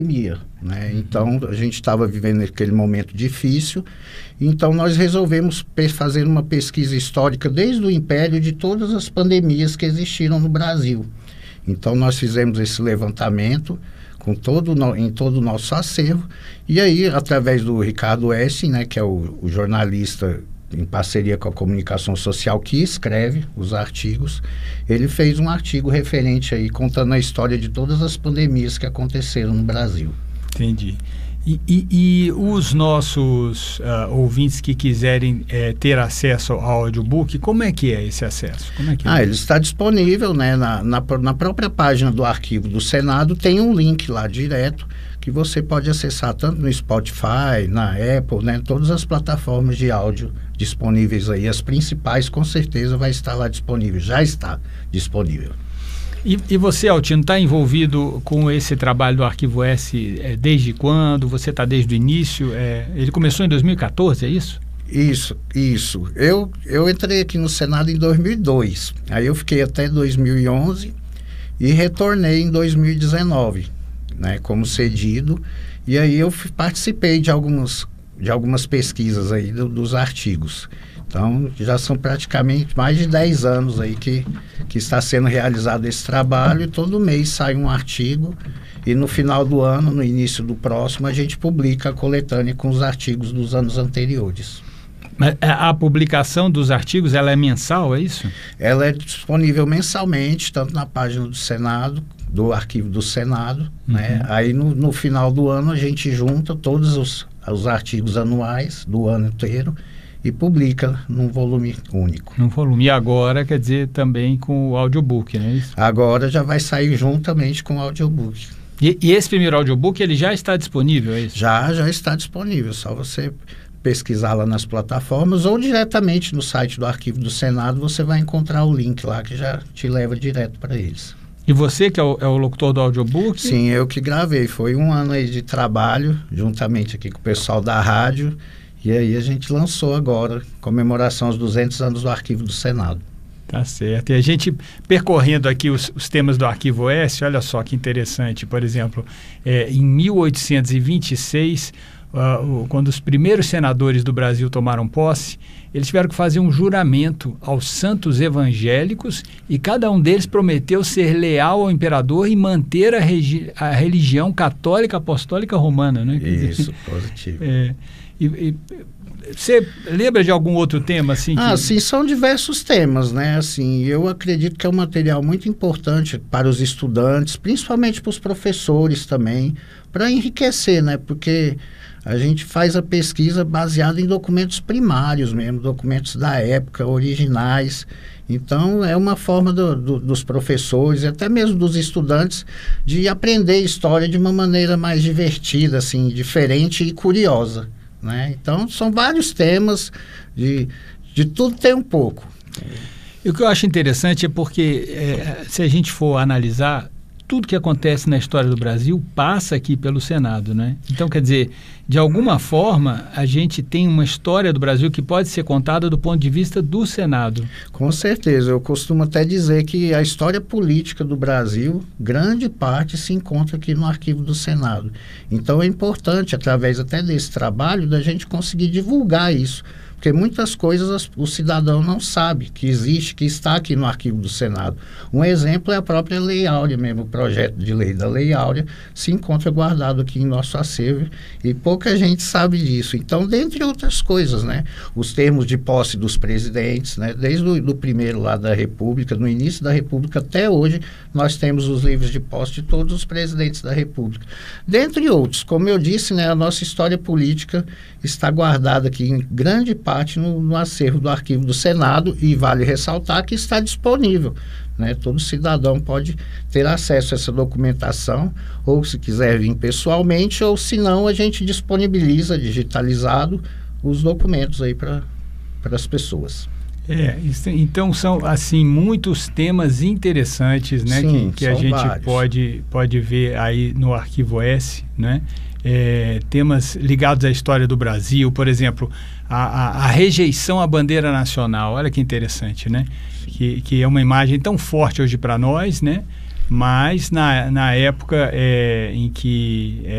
pandemia, né? Então, a gente estava vivendo aquele momento difícil, então nós resolvemos fazer uma pesquisa histórica desde o Império de todas as pandemias que existiram no Brasil. Então, nós fizemos esse levantamento em todo o nosso acervo, e aí, através do Ricardo Essing, né, que é o jornalista em parceria com a comunicação social que escreve os artigos, ele fez um artigo referente aí, contando a história de todas as pandemias que aconteceram no Brasil. Entendi. E os nossos ouvintes que quiserem ter acesso ao audiobook, como é que é esse acesso? Como é que ele está disponível, né, na própria página do arquivo do Senado, tem um link lá direto que você pode acessar tanto no Spotify, na Apple, né, todas as plataformas de áudio disponíveis aí, as principais com certeza vai estar lá disponível, já está disponível. E você, Altino, está envolvido com esse trabalho do Arquivo S desde quando? Você está desde o início? Ele começou em 2014, é isso? Isso. Eu entrei aqui no Senado em 2002, aí eu fiquei até 2011 e retornei em 2019, né, como cedido, e aí eu participei de algumas pesquisas aí dos artigos. Então, já são praticamente mais de 10 anos aí que está sendo realizado esse trabalho, e todo mês sai um artigo, e no final do ano, no início do próximo, a gente publica a coletânea com os artigos dos anos anteriores. Mas a publicação dos artigos, ela é mensal, é isso? Ela é disponível mensalmente, tanto na página do Senado, do arquivo do Senado, né? Aí no final do ano a gente junta todos os artigos anuais do ano inteiro e publica num volume único. Num volume. E agora, quer dizer, também com o audiobook, não é isso? Agora já vai sair juntamente com o audiobook. E esse primeiro audiobook, ele já está disponível, é isso? Já está disponível, só você pesquisar lá nas plataformas ou diretamente no site do Arquivo do Senado, você vai encontrar o link lá que já te leva direto para eles. E você que é o locutor do audiobook? Sim, eu que gravei. Foi um ano aí de trabalho, juntamente aqui com o pessoal da rádio, e aí a gente lançou agora, comemoração aos 200 anos do Arquivo do Senado. Tá certo. E a gente percorrendo aqui os temas do Arquivo S, olha só que interessante. Por exemplo, em 1826, quando os primeiros senadores do Brasil tomaram posse, eles tiveram que fazer um juramento aos santos evangélicos, e cada um deles prometeu ser leal ao imperador e manter a religião católica apostólica romana, né? Isso, positivo. Você lembra de algum outro tema assim? Sim, são diversos temas, né? Assim, eu acredito que é um material muito importante para os estudantes, principalmente para os professores também, para enriquecer, né? Porque a gente faz a pesquisa baseada em documentos primários mesmo, documentos da época, originais. Então, é uma forma dos professores e até mesmo dos estudantes de aprender história de uma maneira mais divertida, assim, diferente e curiosa, né? Então, são vários temas, de tudo tem um pouco. E o que eu acho interessante é porque, se a gente for analisar, tudo que acontece na história do Brasil passa aqui pelo Senado, né? Então, quer dizer, de alguma forma, a gente tem uma história do Brasil que pode ser contada do ponto de vista do Senado. Com certeza. Eu costumo até dizer que a história política do Brasil, grande parte se encontra aqui no Arquivo do Senado. Então, é importante, através até desse trabalho, da gente conseguir divulgar isso. Porque muitas coisas o cidadão não sabe que existe, que está aqui no Arquivo do Senado. Um exemplo é a própria Lei Áurea mesmo, o projeto de lei da Lei Áurea se encontra guardado aqui em nosso acervo e pouca gente sabe disso. Então, dentre outras coisas, né? Os termos de posse dos presidentes, né? Desde o primeiro lá da República, no início da República até hoje, nós temos os livros de posse de todos os presidentes da República. Dentre outros, como eu disse, né? A nossa história política está guardada aqui em grande parte no acervo do Arquivo do Senado, e vale ressaltar que está disponível, né? Todo cidadão pode ter acesso a essa documentação, ou se quiser vir pessoalmente, ou se não, a gente disponibiliza digitalizado os documentos aí para as pessoas. Então são assim muitos temas interessantes, né? Sim, que a gente pode ver aí no Arquivo S, né? Temas ligados à história do Brasil, por exemplo, a rejeição à bandeira nacional. Olha que interessante, né? Que é uma imagem tão forte hoje para nós, né? mas na época em que